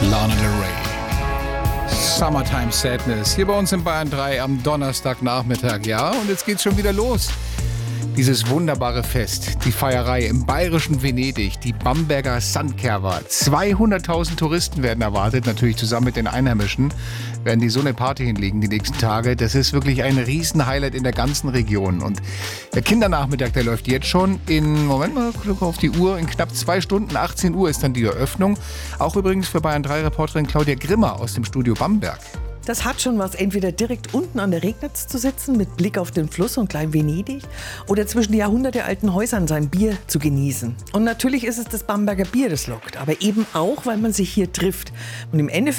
Lana Del Rey. Summertime Sadness. Hier bei uns in Bayern 3 am Donnerstagnachmittag. Ja, und jetzt geht's schon wieder los. Dieses wunderbare Fest, die Feierei im bayerischen Venedig, die Bamberger Sandkerwa. 200.000 Touristen werden erwartet, natürlich zusammen mit den Einheimischen. Werden die so eine Party hinlegen die nächsten Tage. Das ist wirklich ein Riesenhighlight in der ganzen Region. Und der Kindernachmittag, der läuft jetzt schon in, Moment mal, guck auf die Uhr, in knapp 2 Stunden, 18 Uhr ist dann die Eröffnung. Auch übrigens für Bayern 3 Reporterin Claudia Grimmer aus dem Studio Bamberg. Das hat schon was, entweder direkt unten an der Regnitz zu sitzen mit Blick auf den Fluss und Klein Venedig oder zwischen jahrhundertealten Häusern sein Bier zu genießen. Und natürlich ist es das Bamberger Bier, das lockt, aber eben auch, weil man sich hier trifft. Und im Endeffekt